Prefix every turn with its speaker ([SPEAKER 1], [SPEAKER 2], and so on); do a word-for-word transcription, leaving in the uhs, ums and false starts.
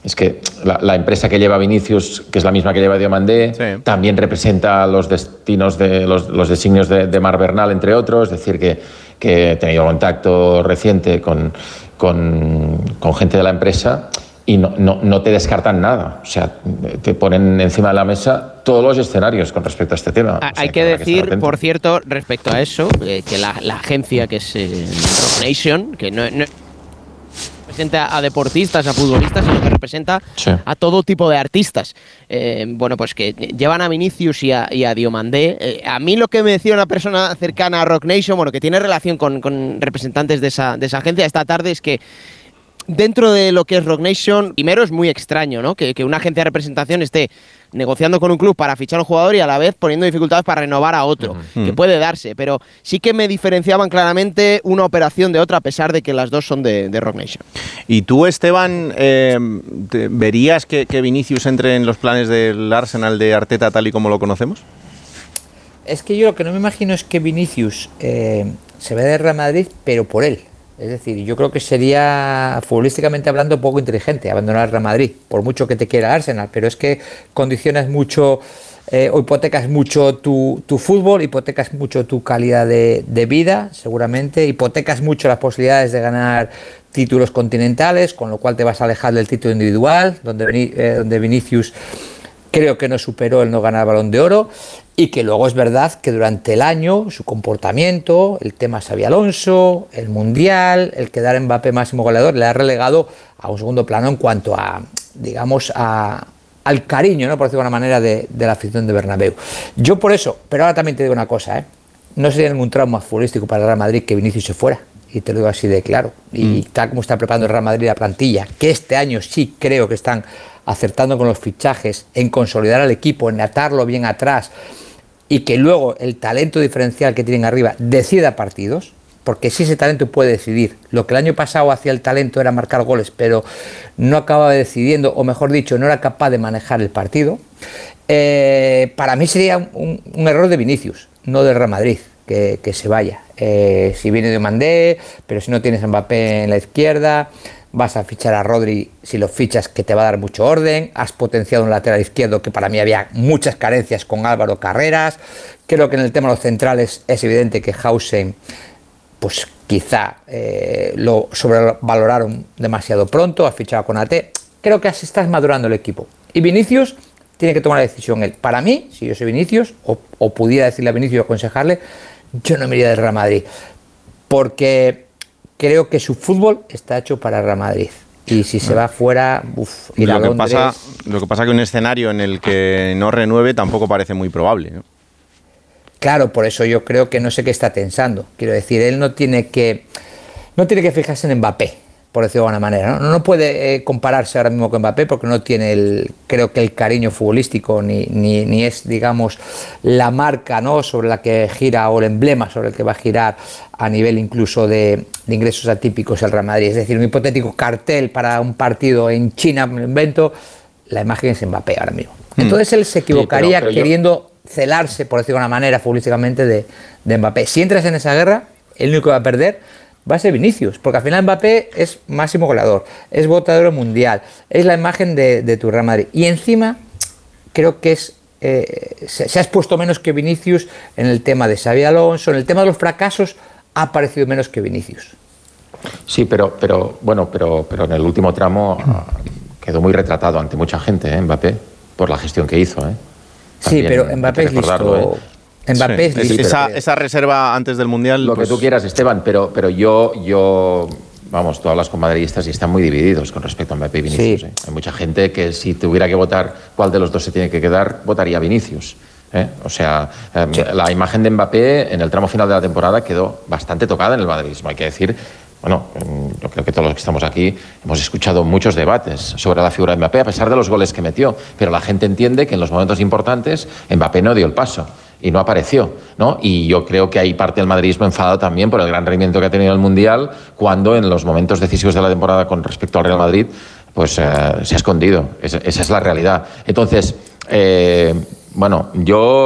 [SPEAKER 1] es que la, la empresa que lleva Vinicius, que es la misma que lleva Diomandé, sí. también representa los destinos de los, los designios de, de Marc Bernal, entre otros. Es decir, que, que he tenido contacto reciente con, con, con gente de la empresa y no, no, no te descartan nada. O sea, te ponen encima de la mesa todos los escenarios con respecto a este tema.
[SPEAKER 2] Hay
[SPEAKER 1] o sea,
[SPEAKER 2] que, que decir, que por cierto, respecto a eso, eh, que la, la agencia que es eh, Roc Nation, que no, no representa a deportistas, a futbolistas, sino que representa sí. a todo tipo de artistas. Eh, bueno, pues que llevan a Vinicius y a, y a Diomandé. Eh, a mí lo que me decía una persona cercana a Roc Nation, bueno, que tiene relación con, con representantes de esa, de esa agencia esta tarde, es que dentro de lo que es Roc Nation, primero es muy extraño, ¿no? Que, que una agencia de representación esté negociando con un club para fichar a un jugador y a la vez poniendo dificultades para renovar a otro, uh-huh. que puede darse, pero sí que me diferenciaban claramente una operación de otra, a pesar de que las dos son de, de Roc Nation.
[SPEAKER 3] ¿Y tú, Esteban, eh, te, verías que, que Vinicius entre en los planes del Arsenal de Arteta tal y como lo conocemos?
[SPEAKER 4] Es que yo lo que no me imagino es que Vinicius eh, se vaya de Real Madrid, pero por él. Es decir, yo creo que sería, futbolísticamente hablando, poco inteligente abandonar el Real Madrid, por mucho que te quiera Arsenal, pero es que condicionas mucho eh, o hipotecas mucho tu, tu fútbol, hipotecas mucho tu calidad de, de vida, seguramente, hipotecas mucho las posibilidades de ganar títulos continentales, con lo cual te vas a alejar del título individual, donde, eh, donde Vinicius creo que no superó el no ganar el Balón de Oro, y que luego es verdad que durante el año su comportamiento, el tema Xabi Alonso, el Mundial, el quedar Mbappé máximo goleador, le ha relegado a un segundo plano en cuanto a, digamos, a, al cariño, ¿no? Por decirlo de alguna manera, de, de la afición de Bernabéu. Yo por eso, pero ahora también te digo una cosa, ¿eh? No sería ningún trauma futbolístico para el Real Madrid que Vinicius se fuera, y te lo digo así de claro, y mm. tal como está preparando el Real Madrid la plantilla, que este año sí creo que están acertando con los fichajes, en consolidar al equipo, en atarlo bien atrás, y que luego el talento diferencial que tienen arriba decida partidos, porque si ese talento puede decidir. Lo que el año pasado hacía el talento era marcar goles, pero no acababa decidiendo, o mejor dicho, no era capaz de manejar el partido. Eh, para mí sería un, un error de Vinicius, no del Real Madrid, que, que se vaya. Eh, si viene Diomandé, pero si no tienes a Mbappé en la izquierda, vas a fichar a Rodri, si lo fichas, que te va a dar mucho orden. Has potenciado un lateral izquierdo que para mí había muchas carencias con Álvaro Carreras. Creo que en el tema de los centrales es evidente que Hausen, pues quizá eh, lo sobrevaloraron demasiado pronto. Has fichado con A T. Creo que así estás madurando el equipo. Y Vinicius tiene que tomar la decisión él. Para mí, si yo soy Vinicius, o, o pudiera decirle a Vinicius o aconsejarle, yo no me iría del Real Madrid. Porque creo que su fútbol está hecho para Real Madrid. Y si se va fuera, uff, ir a Londres.
[SPEAKER 3] Pasa, lo que pasa es que un escenario en el que no renueve tampoco parece muy probable, ¿no?
[SPEAKER 4] Claro, por eso yo creo que no sé qué está pensando. Quiero decir, él no tiene que, no tiene que fijarse en Mbappé, por decirlo de alguna manera. No, no puede eh, compararse ahora mismo con Mbappé porque no tiene, el, creo que el cariño futbolístico, ni, ni, ni es, digamos, la marca, ¿no?, sobre la que gira, o el emblema sobre el que va a girar a nivel incluso de, de ingresos atípicos el Real Madrid. Es decir, un hipotético cartel para un partido en China, me lo invento, la imagen es Mbappé ahora mismo. Entonces él se equivocaría sí, pero, pero queriendo yo... celarse, por decirlo de una manera, futbolísticamente de, de Mbappé. Si entras en esa guerra, el único que va a perder va a ser Vinicius, porque al final Mbappé es máximo goleador, es botador mundial, es la imagen de, de tu Real Madrid. Y encima, creo que es eh, se, se ha expuesto menos que Vinicius en el tema de Xabi Alonso, en el tema de los fracasos ha aparecido menos que Vinicius.
[SPEAKER 1] Sí, pero, pero bueno, pero, pero en el último tramo quedó muy retratado ante mucha gente, ¿eh? Mbappé, por la gestión que hizo, ¿eh?
[SPEAKER 4] También, sí, pero Mbappé es listo. ¿eh? Mbappé
[SPEAKER 3] sí.
[SPEAKER 4] es listo.
[SPEAKER 3] Esa, esa reserva antes del Mundial...
[SPEAKER 1] Lo
[SPEAKER 3] pues...
[SPEAKER 1] que tú quieras, Esteban, pero, pero yo, yo... Vamos, tú hablas con madridistas y están muy divididos con respecto a Mbappé y Vinicius. Sí. ¿eh? Hay mucha gente que si tuviera que votar cuál de los dos se tiene que quedar, votaría Vinicius. ¿eh? O sea, eh, sí. La imagen de Mbappé en el tramo final de la temporada quedó bastante tocada en el madridismo. Hay que decir... Bueno, yo creo que todos los que estamos aquí hemos escuchado muchos debates sobre la figura de Mbappé, a pesar de los goles que metió. Pero la gente entiende que en los momentos importantes Mbappé no dio el paso y no apareció, ¿no? Y yo creo que hay parte del madridismo enfadado también por el gran rendimiento que ha tenido el Mundial, cuando en los momentos decisivos de la temporada con respecto al Real Madrid, pues eh, se ha escondido. Esa, esa es la realidad. Entonces, eh, bueno, yo...